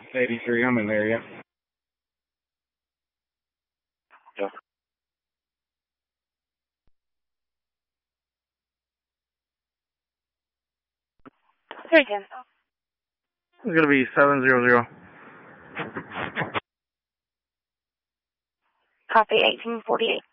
83, I'm in there, yeah. Yeah. Here again. It's going to be 700. Copy 1848.